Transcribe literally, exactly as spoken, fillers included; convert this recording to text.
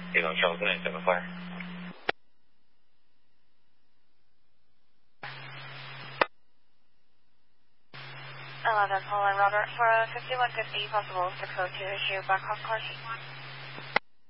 Eagle Charlie two nine seven, fire. eleven, Poland, Robert, for a fifty-one fifty, possible six oh two issue, back off car sheet one.